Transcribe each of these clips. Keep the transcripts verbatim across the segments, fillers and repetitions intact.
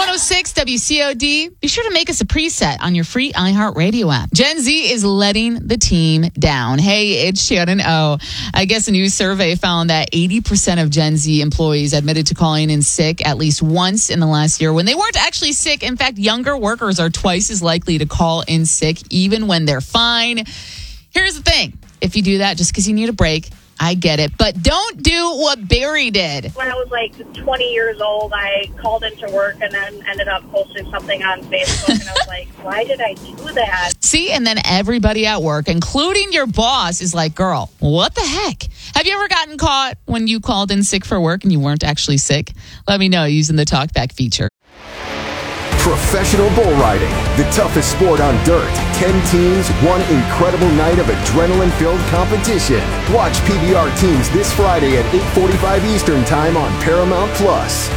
oh six W C O D. Be sure to make us a preset on your free iHeartRadio app. Gen Z is letting the team down. Hey, it's Shannon O. I guess a new survey found that eighty percent of Gen Z employees admitted to calling in sick at least once in the last year when they weren't actually sick. In fact, younger workers are twice as likely to call in sick even when they're fine. Here's the thing. If you do that just because you need a break, I get it. But don't do what Barry did. When I was like twenty years old, I called into work and then ended up posting something on Facebook. And I was like, why did I do that? See, and then everybody at work, including your boss, is like, girl, what the heck? Have you ever gotten caught when you called in sick for work and you weren't actually sick? Let me know using the TalkBack feature. Professional bull riding, the toughest sport on dirt. Ten teams, one incredible night of adrenaline-filled competition. Watch P B R teams this Friday at eight forty-five Eastern Time on Paramount Plus.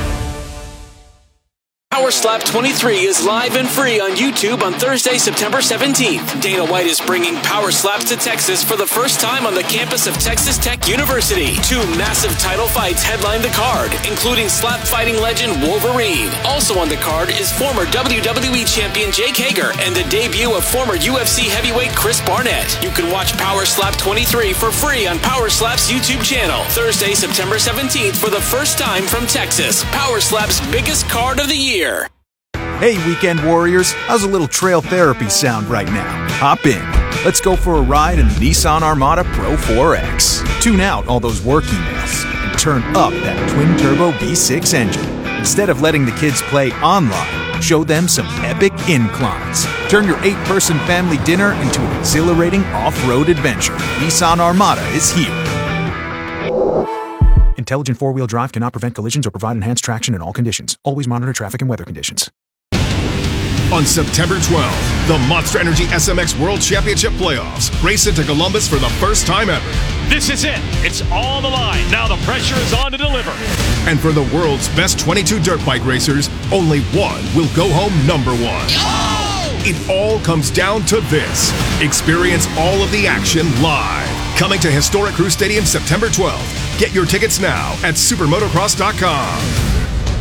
Power Slap twenty-three is live and free on YouTube on Thursday, September seventeenth. Dana White is bringing Power Slaps to Texas for the first time on the campus of Texas Tech University. Two massive title fights headline the card, including slap fighting legend Wolverine. Also on the card is former W W E champion Jake Hager and the debut of former U F C heavyweight Chris Barnett. You can watch Power Slap twenty-three for free on Power Slap's YouTube channel. Thursday, September seventeenth for the first time from Texas. Power Slap's biggest card of the year. Hey, Weekend Warriors, how's a little trail therapy sound right now? Hop in. Let's go for a ride in the Nissan Armada Pro four X. Tune out all those work emails and turn up that twin-turbo V six engine. Instead of letting the kids play online, show them some epic inclines. Turn your eight-person family dinner into an exhilarating off-road adventure. Nissan Armada is here. Intelligent four-wheel drive cannot prevent collisions or provide enhanced traction in all conditions. Always monitor traffic and weather conditions. On September twelfth, the Monster Energy S M X World Championship Playoffs race into Columbus for the first time ever. This is it. It's all the line. Now the pressure is on to deliver. And for the world's best twenty-two dirt bike racers, only one will go home number one. Oh! It all comes down to this. Experience all of the action live. Coming to historic Crew Stadium September twelfth. Get your tickets now at supermotocross dot com.